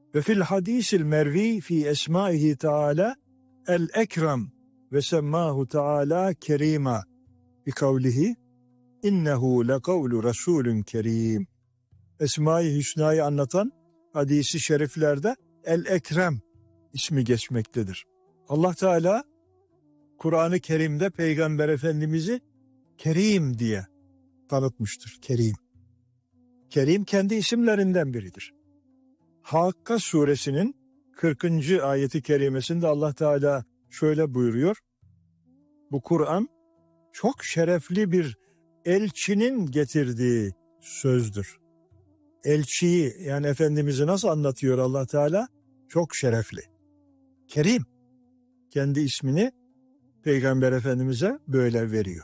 Ve fil hadisil mervi fi esmaihi Teala el ekrem ve semmahu Teala kerima bi kavlihi innehu le kavlu rasulün kerim. Esma-i Hüsna'yı anlatan hadisi şeriflerde el ekrem ismi geçmektedir. Allah Teala Kur'an-ı Kerim'de Peygamber Efendimiz'i Kerim diye tanıtmıştır. Kerim. Kerim kendi isimlerinden biridir. Hakka suresinin 40. ayeti kerimesinde Allah Teala şöyle buyuruyor. Bu Kur'an çok şerefli bir elçinin getirdiği sözdür. Elçiyi yani Efendimiz'i nasıl anlatıyor Allah Teala? Çok şerefli. Kerim. Kendi ismini Peygamber Efendimiz'e böyle veriyor.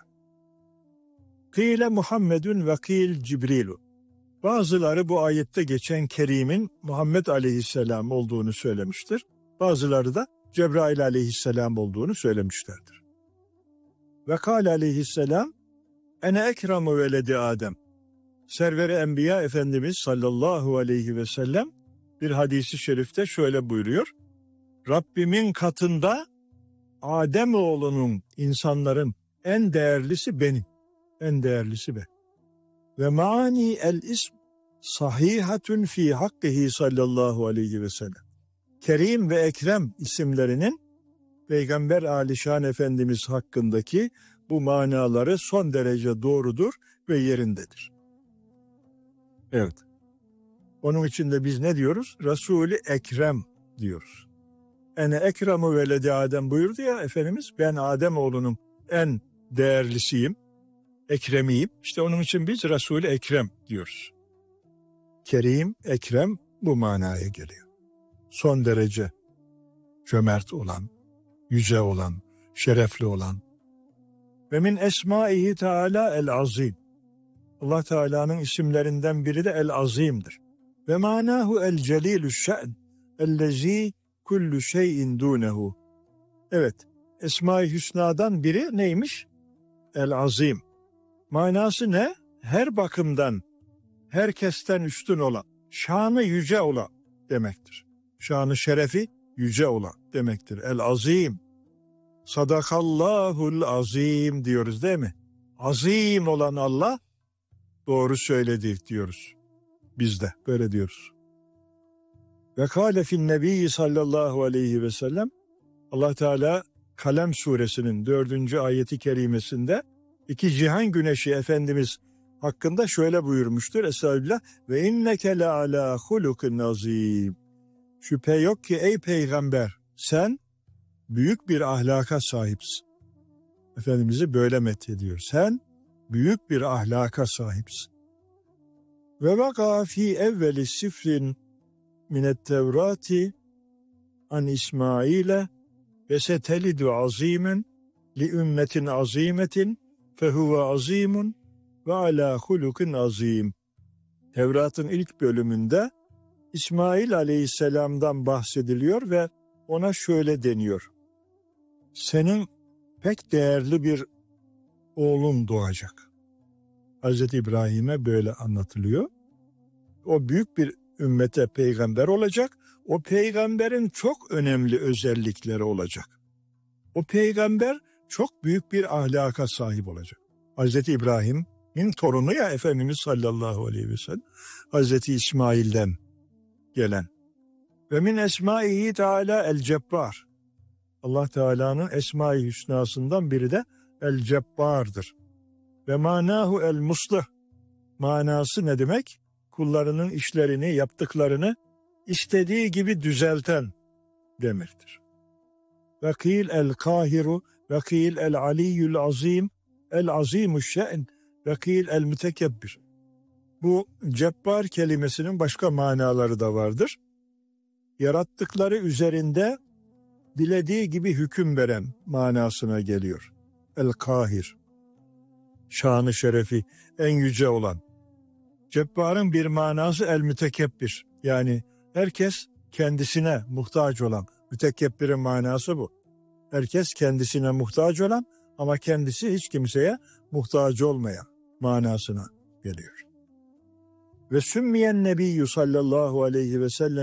Kîle Muhammedun ve kîl Cibrilu. Bazıları bu ayette geçen Kerim'in Muhammed Aleyhisselam olduğunu söylemiştir. Bazıları da Cebrail Aleyhisselam olduğunu söylemişlerdir. Ve kâle Aleyhisselam ene ekremu veledi Adem. Server-i Enbiya Efendimiz sallallahu aleyhi ve sellem bir hadisi şerifte şöyle buyuruyor. Rabbimin katında Ademoğlunun, insanların en değerlisi benim. En değerlisi ben. Ve mani el ism sahihatun fi hakkihi sallallahu aleyhi ve sellem. Kerim ve Ekrem isimlerinin Peygamber Alişan Efendimiz hakkındaki bu manaları son derece doğrudur ve yerindedir. Evet. Onun için de biz ne diyoruz? Resul-i Ekrem diyoruz. Ene ekremu veledi Adem buyurdu ya Efendimiz. Ben Ademoğlunun en değerlisiyim, ekremiyim. İşte onun için biz Resul-i Ekrem diyoruz. Kerim, Ekrem bu manaya geliyor. Son derece cömert olan, yüce olan, şerefli olan. Ve min esmaihi Teala el-azim. Allah Teala'nın isimlerinden biri de el-azim'dir. Ve manahu el-celilü şe'n ellezî kullu şeyin dûnehu. Evet, Esma-i Hüsna'dan biri neymiş? El-azim. Manası ne? Her bakımdan, herkesten üstün olan, şanı yüce olan demektir. Şanı şerefi yüce olan demektir. El-azim. Sadakallahul azim diyoruz değil mi? Azim olan Allah doğru söyledi diyoruz. Biz de böyle diyoruz. Ve kâle fin nebiyyi sallallahu aleyhi ve sellem Allah Teala Kalem suresinin 4. ayeti kerimesinde iki cihan güneşi Efendimiz hakkında şöyle buyurmuştur. Estağfirullah. Ve inneke le ala hulukin azim. Şüphe yok ki ey peygamber sen büyük bir ahlaka sahipsin. Efendimiz'i böyle methediyor. Sen büyük bir ahlaka sahipsin. Ve vaka fi evveli sifrin minet tevrati an İsmail'e ve setelidu azimen li ümmetin azimetin fehuve azimun ve ala hulukin azim. Tevrat'ın ilk bölümünde İsmail aleyhisselamdan bahsediliyor ve ona şöyle deniyor. Senin pek değerli bir oğlun doğacak. Hazreti İbrahim'e böyle anlatılıyor. O büyük bir ümmete peygamber olacak. O peygamberin çok önemli özellikleri olacak. O peygamber çok büyük bir ahlaka sahip olacak. Hazreti İbrahim'in torunu ya Efendimiz sallallahu aleyhi ve sellem. Hazreti İsmail'den gelen. Ve min esmaihi Teala el-Cebbar. Allah Teala'nın Esma-i Hüsna'sından biri de el-Cebbar'dır. Ve manahu el-Muslih. Manası ne demek? Kullarının işlerini, yaptıklarını istediği gibi düzelten demektir. Ve kîl el-Kahiru ve kîl el-Aliyyül Azim el-Azimüş şe'n ve kîl el-Mütekebbir. Bu Cebbar kelimesinin başka manaları da vardır. Yarattıkları üzerinde dilediği gibi hüküm veren manasına geliyor. El-Kahir. Şanı şerefi en yüce olan. Cebbar'ın bir manası el-mütekebbir. Yani herkes kendisine muhtaç olan. Mütekebbirin manası bu. Herkes kendisine muhtaç olan ama kendisi hiç kimseye muhtaç olmayan manasına geliyor. Ve sümmiyen nebiyyü sallallahu aleyhi ve sellem